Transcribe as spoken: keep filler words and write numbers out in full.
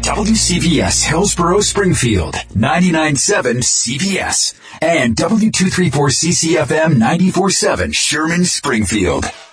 W C V S Hillsborough Springfield, ninety-nine point seven C B S, and W two thirty-four C C F M ninety-four point seven Sherman Springfield.